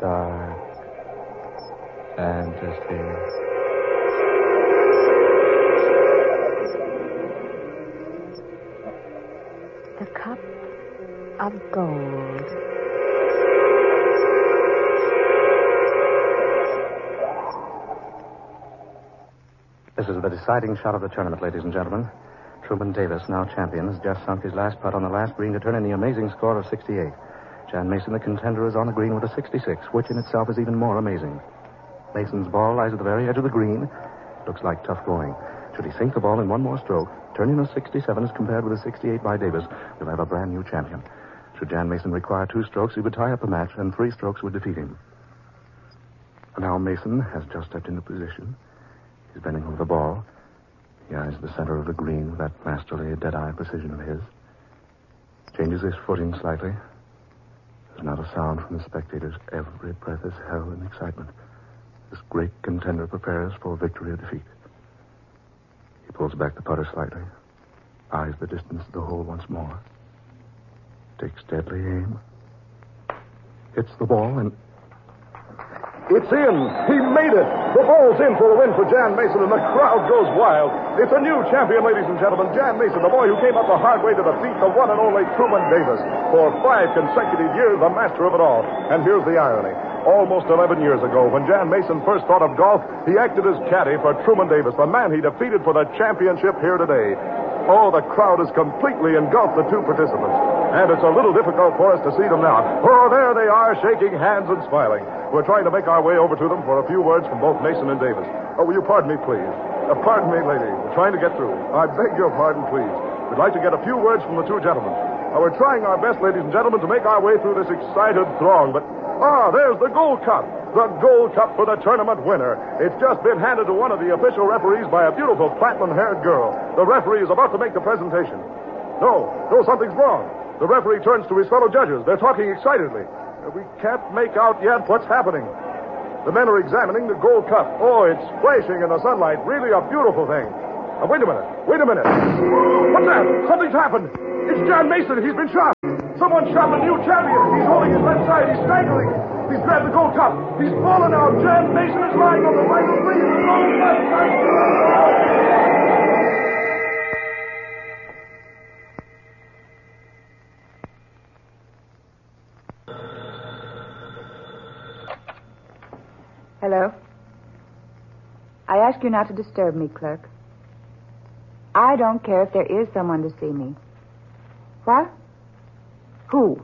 dark fantasy. The cup of gold. This is the deciding shot of the tournament, ladies and gentlemen. Truman Davis, now champion, has just sunk his last putt on the last green to turn in the amazing score of 68. Jan Mason, the contender, is on the green with a 66, which in itself is even more amazing. Mason's ball lies at the very edge of the green. Looks like tough going. Should he sink the ball in one more stroke, turn in a 67 as compared with a 68 by Davis, we'll have a brand new champion. Should Jan Mason require 2 strokes, he would tie up the match, and 3 strokes would defeat him. Now Mason has just stepped into position. He's bending over the ball. He eyes the center of the green with that masterly, dead-eye precision of his. Changes his footing slightly. There's not a sound from the spectators. Every breath is held in excitement. This great contender prepares for victory or defeat. He pulls back the putter slightly, eyes the distance of the hole once more, takes deadly aim, hits the ball, and... It's in. He made it. The ball's in for a win for Jan Mason, and the crowd goes wild. It's a new champion, ladies and gentlemen. Jan Mason, the boy who came up the hard way to defeat the one and only Truman Davis. For 5 consecutive years, the master of it all. And here's the irony. Almost 11 years ago, when Jan Mason first thought of golf, he acted as caddy for Truman Davis, the man he defeated for the championship here today. Oh, the crowd has completely engulfed the 2 participants. And it's a little difficult for us to see them now. Oh, there they are, shaking hands and smiling. We're trying to make our way over to them for a few words from both Mason and Davis. Oh, will you pardon me, please? Pardon me, lady. We're trying to get through. I beg your pardon, please. We'd like to get a few words from the 2 gentlemen. We're trying our best, ladies and gentlemen, to make our way through this excited throng, but... there's the Gold Cup. The Gold Cup for the tournament winner. It's just been handed to one of the official referees by a beautiful platinum-haired girl. The referee is about to make the presentation. No, something's wrong. The referee turns to his fellow judges. They're talking excitedly. We can't make out yet what's happening. The men are examining the Gold Cup. Oh, it's flashing in the sunlight. Really a beautiful thing. Wait a minute. What's that? Something's happened. It's Jan Mason. He's been shot. Someone shot the new champion. He's holding his left side. He's staggering. He's grabbed the Gold Cup. He's fallen out. Jan Mason is lying on the right of the green. Hello? I ask you not to disturb me, clerk. I don't care if there is someone to see me. What? Who?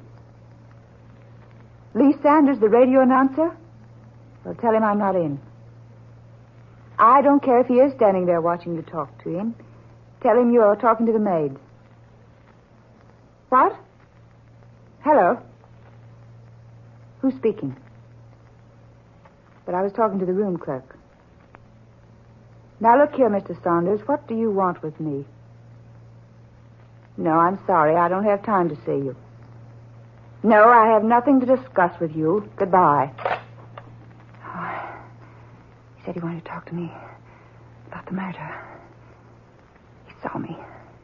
Lee Sanders, the radio announcer? Well, tell him I'm not in. I don't care if he is standing there watching you talk to him. Tell him you're talking to the maid. What? Hello? Who's speaking? But I was talking to the room clerk. Now, look here, Mr. Saunders. What do you want with me? No, I'm sorry. I don't have time to see you. No, I have nothing to discuss with you. Goodbye. Oh, he said he wanted to talk to me about the murder. He saw me.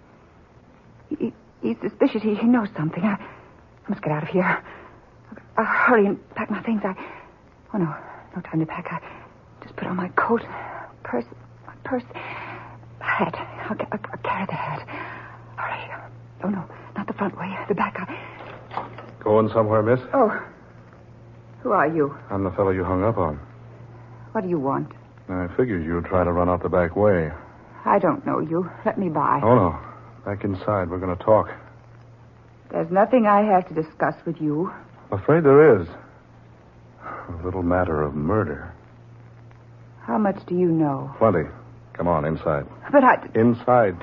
He's suspicious. He knows something. I must get out of here. I'll hurry and pack my things. Oh, no time to pack. I just put on my coat, my purse, hat. I'll carry the hat. Hurry. Oh, no, not the front way, the back. Going somewhere, miss? Oh, who are you? I'm the fellow you hung up on. What do you want? I figured you'd try to run out the back way. I don't know you. Let me by. Oh, no. Back inside. We're going to talk. There's nothing I have to discuss with you. I'm afraid there is. A little matter of murder. How much do you know? Plenty. Come on, inside. But Inside.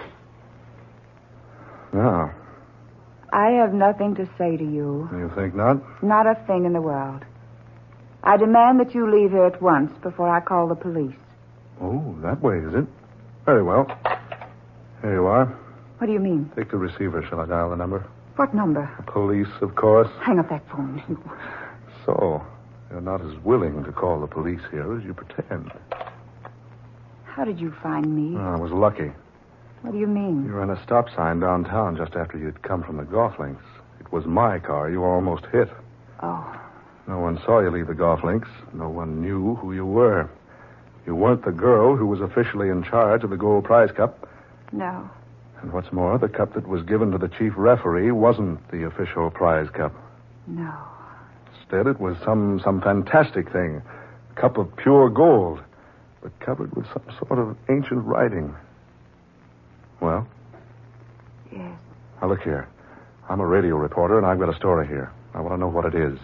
Now. I have nothing to say to you. You think not? Not a thing in the world. I demand that you leave here at once before I call the police. Oh, that way, is it? Very well. Here you are. What do you mean? Take the receiver. Shall I dial the number? What number? The police, of course. Hang up that phone. So, you're not as willing to call the police here as you pretend. How did you find me? I was lucky. What do you mean? You ran a stop sign downtown just after you'd come from the golf links. It was my car you almost hit. Oh. No one saw you leave the golf links. No one knew who you were. You weren't the girl who was officially in charge of the Gold Prize Cup. No. And what's more, the cup that was given to the chief referee wasn't the official prize cup. No. Instead, it was some fantastic thing. A cup of pure gold, but covered with some sort of ancient writing. Well? Yes. Now, look here. I'm a radio reporter, and I've got a story here. I want to know what it is.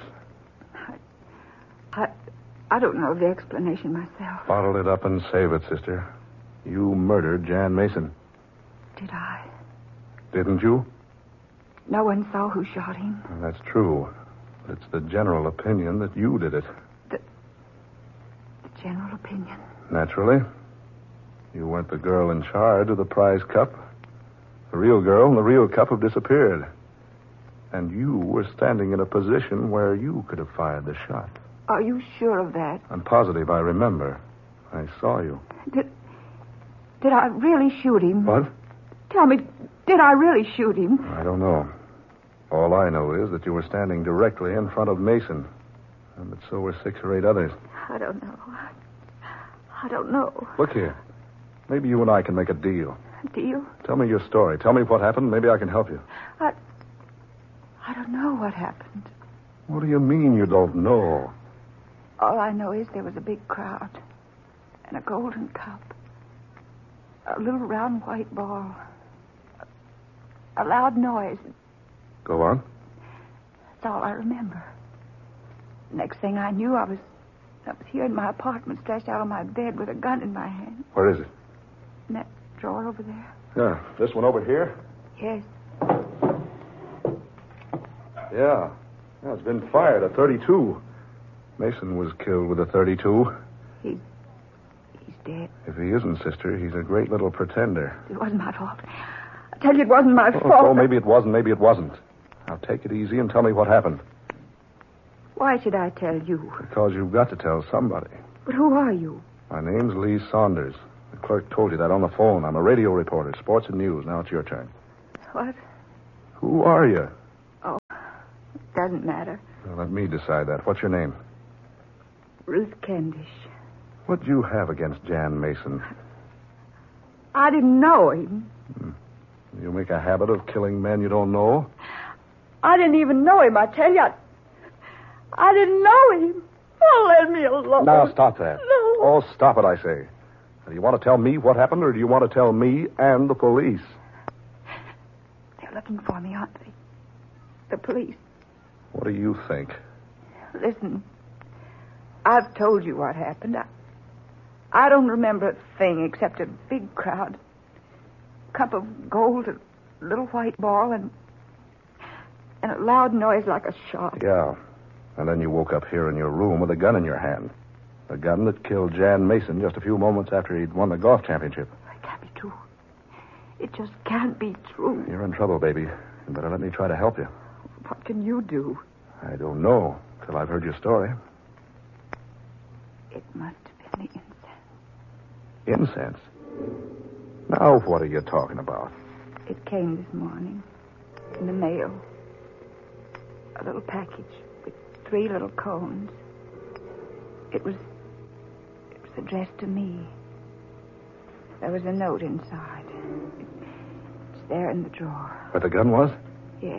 I don't know the explanation myself. Bottle it up and save it, sister. You murdered Jan Mason. Did I? Didn't you? No one saw who shot him. Well, that's true. But it's the general opinion that you did it. The general opinion? Naturally. You weren't the girl in charge of the prize cup. The real girl and the real cup have disappeared. And you were standing in a position where you could have fired the shot. Are you sure of that? I'm positive I remember. I saw you. Did I really shoot him? What? Tell me, did I really shoot him? I don't know. All I know is that you were standing directly in front of Mason. And that so were 6 or 8 others. I don't know. I don't know. Look here. Maybe you and I can make a deal. A deal? Tell me your story. Tell me what happened. Maybe I can help you. I don't know what happened. What do you mean you don't know? All I know is there was a big crowd and a golden cup. A little round white ball. A loud noise. Go on. That's all I remember. Next thing I knew, I was here in my apartment, stretched out on my bed with a gun in my hand. Where is it? In that drawer over there. Yeah. This one over here? Yes. Yeah. It's been fired, a .32. Mason was killed with a .32. He's dead. If he isn't, sister, he's a great little pretender. It wasn't my fault. I tell you, it wasn't my fault. Oh, maybe it wasn't, maybe it wasn't. Now, take it easy and tell me what happened. Why should I tell you? Because you've got to tell somebody. But who are you? My name's Lee Saunders. The clerk told you that on the phone. I'm a radio reporter, sports and news. Now it's your turn. What? Who are you? Oh, it doesn't matter. Well, let me decide that. What's your name? Ruth Kendish. What do you have against Jan Mason? I didn't know him. You make a habit of killing men you don't know? I didn't even know him, I tell you. I didn't know him. Oh, let me alone. Now, stop that. No. Oh, stop it, I say. Do you want to tell me what happened, or do you want to tell me and the police? They're looking for me, aren't they? The police. What do you think? Listen, I've told you what happened. I don't remember a thing except a big crowd, cup of gold, a little white ball, and a loud noise like a shot. Yeah. And then you woke up here in your room with a gun in your hand. The gun that killed Jan Mason just a few moments after he'd won the golf championship. It can't be true. It just can't be true. You're in trouble, baby. You better let me try to help you. What can you do? I don't know till I've heard your story. It must have been the incense. Incense? Now, what are you talking about? It came this morning in the mail. A little package with 3 little cones. It was addressed to me. There was a note inside. It's there in the drawer. Where the gun was? Yes.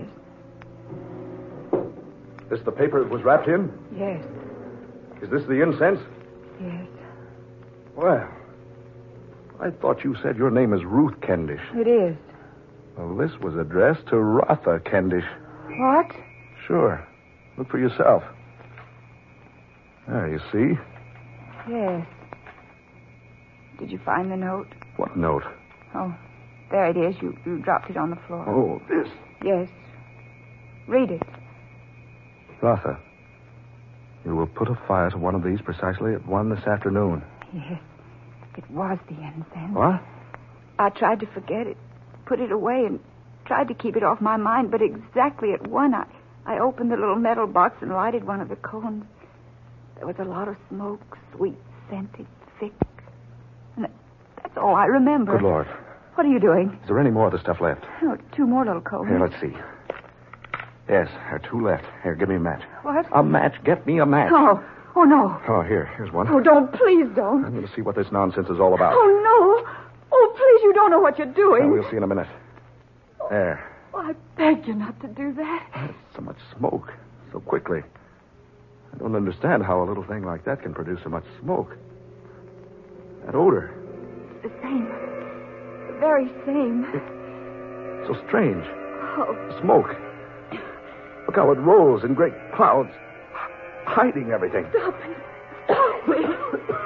This the paper it was wrapped in? Yes. Is this the incense? Yes. Well, I thought you said your name is Ruth Kendish. It is. Well, this was addressed to Rotha Kendish. What? Sure. Look for yourself. There, you see? Yes. Did you find the note? What note? Oh, there it is. You dropped it on the floor. Oh, this. Yes. Read it. Rotha, you will put a fire to one of these precisely at 1 this afternoon. Yes. It was the incense. What? I tried to forget it, put it away, and tried to keep it off my mind, but exactly at 1, I opened the little metal box and lighted one of the cones. There was a lot of smoke, sweet, scented, thick. And that's all I remember. Good Lord. What are you doing? Is there any more of the stuff left? Oh, 2 more little cones. Here, let's see. Yes, there are 2 left. Here, give me a match. What? A match. Get me a match. Oh. Oh, no. Oh, here's one. Oh, don't. Please don't. I'm going to see what this nonsense is all about. Oh, no. Oh, please, you don't know what you're doing. We'll see in a minute. There. Oh, I beg you not to do that. So much smoke. So quickly. I don't understand how a little thing like that can produce so much smoke. That odor. The same. The very same. So strange. Oh. Smoke. Look how it rolls in great clouds, hiding everything. Stop it. Stop it.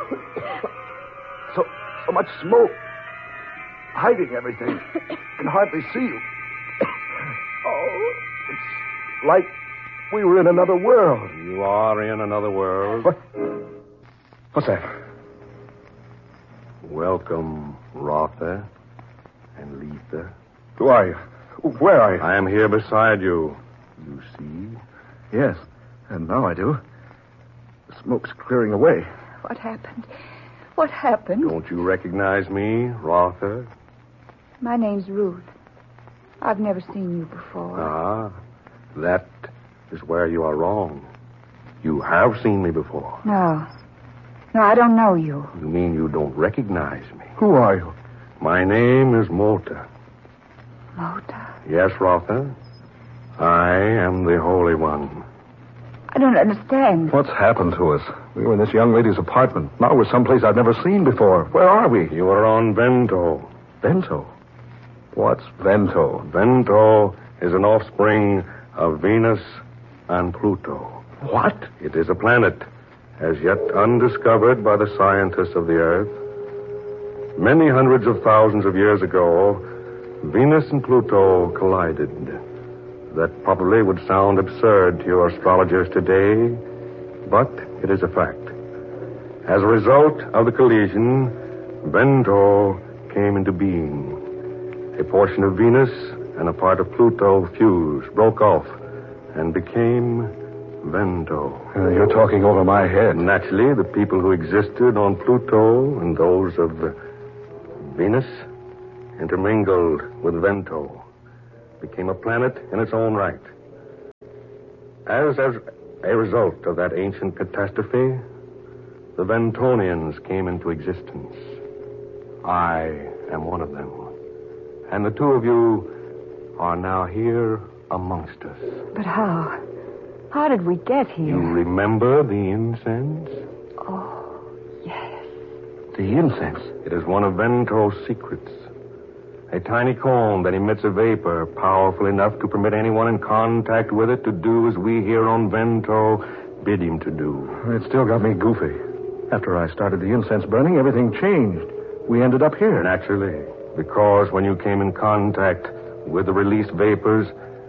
So much smoke, hiding everything. Can hardly see you. Oh. It's like we were in another world. You are in another world. What? What's that? Welcome, Rotha and Letha. Who are you? Where are you? I am here beside you. You see? Yes, and now I do. The smoke's clearing away. What happened? What happened? Don't you recognize me, Rotha? My name's Ruth. I've never seen you before. Ah, that is where you are wrong. You have seen me before. No. No, I don't know you. You mean you don't recognize me? Who are you? My name is Mota. Mota? Yes, Rotha. I am the Holy One. I don't understand. What's happened to us? We were in this young lady's apartment. Now we're someplace I've never seen before. Where are we? You are on Vento. Vento? What's Vento? Vento is an offspring of Venus and Pluto. What? It is a planet as yet undiscovered by the scientists of the Earth. Many hundreds of thousands of years ago, Venus and Pluto collided. That probably would sound absurd to your astrologers today, but it is a fact. As a result of the collision, Vento came into being. A portion of Venus and a part of Pluto fused, broke off, and became Vento. You're talking over my head. Naturally, the people who existed on Pluto and those of Venus intermingled with Vento, became a planet in its own right. As a result of that ancient catastrophe, the Ventonians came into existence. I am one of them. And the 2 of you are now here amongst us. But how? How did we get here? You remember the incense? Oh, yes. The incense. It is one of Vento's secrets. A tiny cone that emits a vapor powerful enough to permit anyone in contact with it to do as we here on Vento bid him to do. It still got me goofy. After I started the incense burning, everything changed. We ended up here. Naturally, because when you came in contact with the released vapors,